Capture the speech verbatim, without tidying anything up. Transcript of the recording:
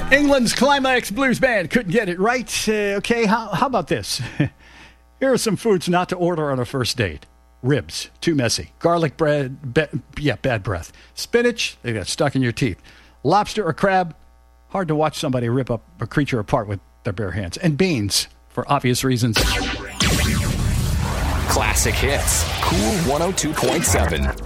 England's Climax Blues Band couldn't get it right. Uh, okay, how, how about this? Here are some foods not to order on a first date. Ribs, too messy. Garlic bread, be, yeah, bad breath. Spinach, they got stuck in your teeth. Lobster or crab, hard to watch somebody rip up a creature apart with their bare hands. And beans, for obvious reasons. Classic hits. Cool one oh two point seven.